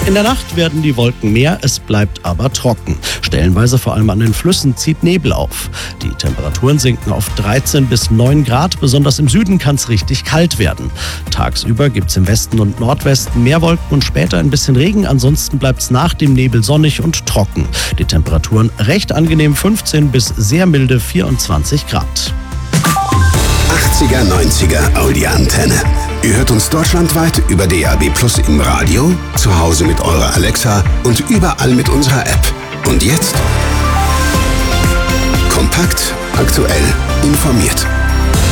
In der Nacht werden die Wolken mehr, es bleibt aber trocken. Stellenweise vor allem an den Flüssen zieht Nebel auf. Die Temperaturen sinken auf 13 bis 9 Grad. Besonders im Süden kann es richtig kalt werden. Tagsüber gibt es im Westen und Nordwesten mehr Wolken und später ein bisschen Regen. Ansonsten bleibt es nach dem Nebel sonnig und trocken. Die Temperaturen recht angenehm 15 bis sehr milde 24 Grad. 80er, 90er Audi-Antenne. Ihr hört uns deutschlandweit über DAB+ im Radio, zu Hause mit eurer Alexa und überall mit unserer App. Und jetzt? Kompakt, aktuell, informiert.